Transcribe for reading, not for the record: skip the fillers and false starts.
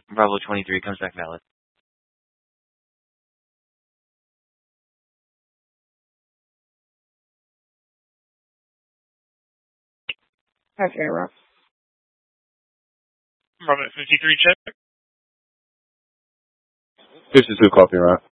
Bravo 23 comes back valid. Okay, Rob. Bravo 53 check. 52 copy, Rob.